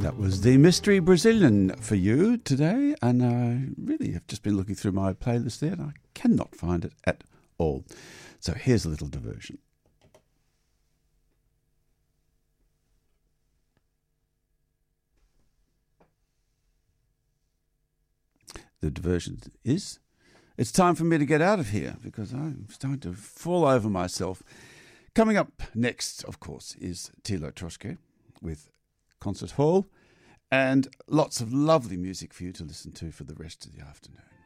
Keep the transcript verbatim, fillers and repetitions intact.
That was the Mystery Brazilian for you today, and I really have just been looking through my playlist there and I cannot find it at all. So here's a little diversion. The diversion is, it's time for me to get out of here because I'm starting to fall over myself. Coming up next, of course, is Tilo Troschke with Concert Hall, and lots of lovely music for you to listen to for the rest of the afternoon.